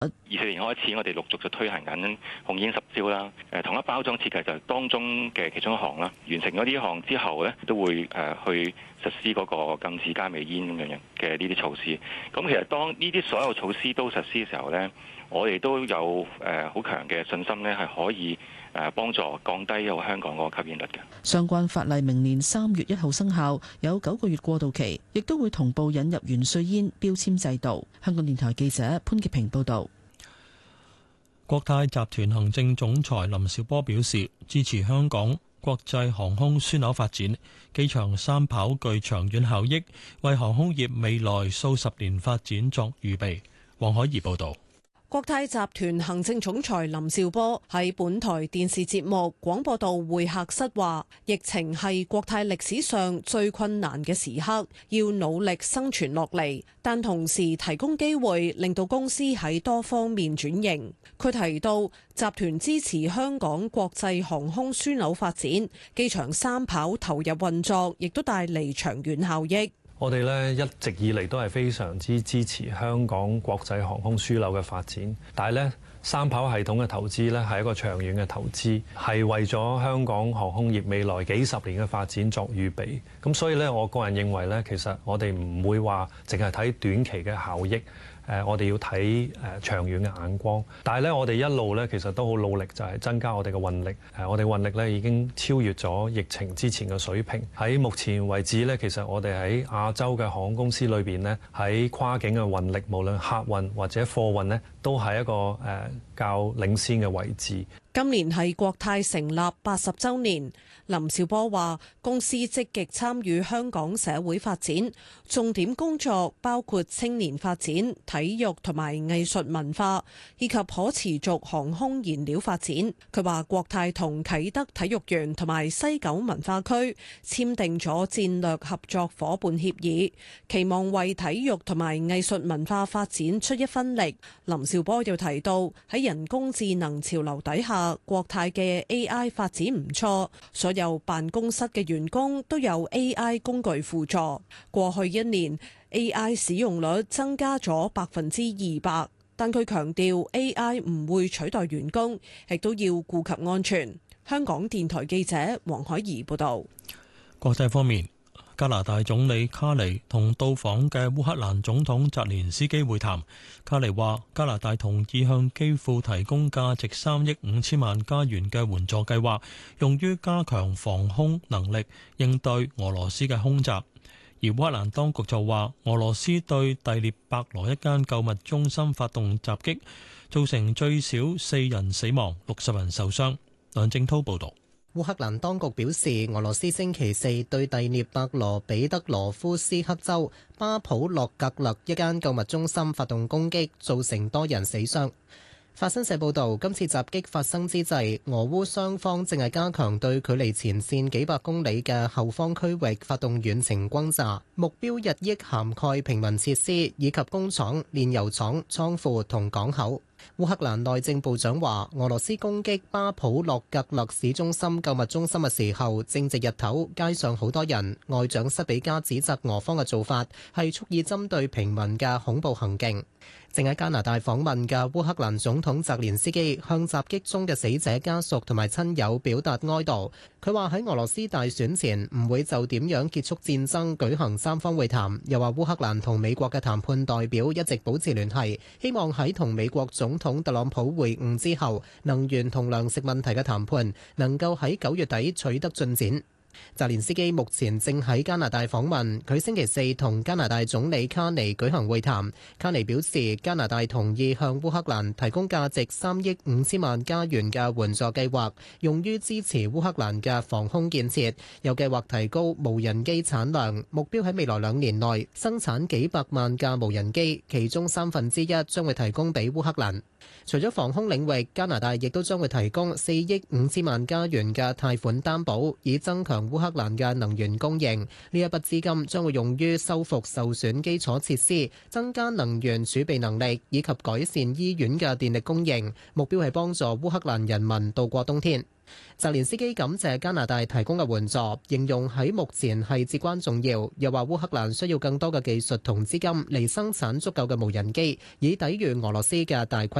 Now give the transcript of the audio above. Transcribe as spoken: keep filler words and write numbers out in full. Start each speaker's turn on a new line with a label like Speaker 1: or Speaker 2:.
Speaker 1: 二四年開始，我哋陸續就推行緊控煙十招啦。誒，同一包裝設計就係當中嘅其中一項啦。完成咗呢一項之後咧，都會誒去實施嗰個禁止加味煙咁樣嘅呢啲措施。咁其實當呢啲所有措施都實施嘅時候咧，我哋都有誒好強嘅信心咧，係可以誒幫助降低有香港嗰個吸煙率嘅。
Speaker 2: 相關法例明年三月一號生效，有九個月過渡期，亦都會同步引入原稅煙標籤制度。香港電台記者潘潔平報導。
Speaker 3: 國泰集團行政總裁林紹波表示，支持香港國際航空樞紐發展，機場三跑具長遠效益，為航空業未來數十年發展作預備。黃海怡報導。
Speaker 4: 國泰集團行政總裁林紹波喺本台電視節目廣播道會客室話，疫情係國泰歷史上最困難嘅時刻，要努力生存落嚟，但同時提供機會令到公司喺多方面轉型。佢提到集團支持香港國際航空樞紐發展，機場三跑投入運作，亦都帶嚟長遠效益。
Speaker 5: 我哋咧一直以嚟都係非常之支持香港國際航空樞紐嘅發展，但係咧三跑系統嘅投資咧係一個長遠嘅投資，係為咗香港航空業未來幾十年嘅發展作預備。咁所以咧，我個人認為咧，其實我哋唔會話淨係睇短期嘅效益。誒，我哋要睇誒長遠嘅眼光，但係咧，我哋一路咧其實都好努力，就係增加我哋嘅運力。誒，我哋運力咧已經超越咗疫情之前嘅水平。喺目前為止咧，其實我哋喺亞洲嘅航空公司裏邊咧，喺跨境嘅運力，無論客運或者貨運咧，都係一個誒較領先嘅位置。
Speaker 4: 今年係國泰成立八十週年，林紹波話公司積極參與香港社會發展，重點工作包括青年發展、體育同埋藝術文化，以及可持續航空燃料發展。佢話國泰同啟德體育園同埋西九文化區簽訂咗戰略合作伙伴協議，期望為體育同埋藝術文化發展出一分力。林紹波又提到喺人工智能潮流底下，國泰嘅 A I 發展唔錯，所有辦公室嘅員工都有 A I 工具輔助。過去一年 A I 使用率增加咗百分之二百，但佢強調 A I 唔會取代員工，亦都要顧及安全。香港電台記者黃海怡報導。
Speaker 3: 國際方面，加拿大總理卡尼同到訪嘅烏克蘭總統澤連斯基會談。卡尼話加拿大同意向基輔提供價值三億五千萬加元嘅援助計劃，用於加強防空能力，應對俄羅斯嘅空襲。而烏克蘭當局就話俄羅斯對第聶伯羅一間購物中心發動襲擊，造成最少四人死亡、六十人受傷。梁正滔報導。
Speaker 6: 烏克蘭當局表示，俄羅斯星期四對第聶伯羅彼得羅夫斯克州巴普洛格勒一間購物中心發動攻擊，造成多人死傷。法新社報導，今次襲擊發生之際，俄烏雙方正係加強對距離前線幾百公里嘅後方區域發動遠程轟炸，目標日益涵蓋平民設施以及工廠、煉油廠、倉庫同港口。烏克蘭內政部長話，俄羅斯攻擊巴普洛格勒市中心購物中心嘅時候，正值日頭，街上好多人。外長塞比加指責俄方嘅做法係蓄意針對平民嘅恐怖行徑。正喺加拿大訪問嘅烏克蘭總統澤連斯基向襲擊中嘅死者家屬同埋親友表達哀悼。佢話喺俄羅斯大選前唔會就點樣結束戰爭舉行三方會談，又話烏克蘭同美國嘅談判代表一直保持聯繫，希望喺同美國總統特朗普會晤之後，能源同糧食問題嘅談判能夠喺九月底取得進展。澤連斯基目前正喺加拿大訪問，佢星期四同加拿大總理卡尼舉行會談。卡尼表示，加拿大同意向烏克蘭提供價值三億五千萬加元嘅援助計劃，用於支持烏克蘭嘅防空建設，有計劃提高無人機產量，目標喺未來兩年內生產幾百萬架無人機，其中三分之一將會提供俾烏克蘭。除咗防空領域，加拿大亦都將會提供四億五千萬加元嘅貸款擔保，以增強烏克蘭嘅能源供應。呢一筆資金將會用於修復受損基礎設施、增加能源儲備能力以及改善醫院嘅電力供應。目標係幫助烏克蘭人民度過冬天。 澤連斯基感謝加拿大提供嘅援助，形容喺目前係至關重要，又話烏克蘭需要更多嘅技術同資金嚟生產足夠嘅無人機，以抵禦俄羅斯嘅大規